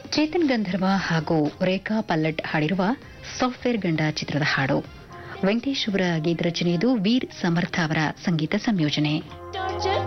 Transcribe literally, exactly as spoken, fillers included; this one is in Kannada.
ಚೇತನ್ ಗಂಧರ್ವ ಹಾಗೂ ರೇಖಾ ಪಲ್ಲಟ್ ಹಾಡಿರುವ ಸಾಫ್ಟ್ವೇರ್ ಗಂಡ ಚಿತ್ರದ ಹಾಡು. ವೆಂಕಟೇಶ್ ಅವರ ಗೀತ ರಚನೆಯದು, ವೀರ್ ಸಮರ್ಥ ಅವರ ಸಂಗೀತ ಸಂಯೋಜನೆ.